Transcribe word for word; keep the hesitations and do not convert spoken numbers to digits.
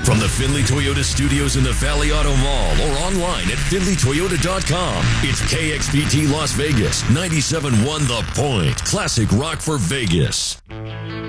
From the Findlay Toyota studios in the Valley Auto Mall or online at findlay toyota dot com, it's K X P T Las Vegas, ninety-seven point one The Point. Classic rock for Vegas.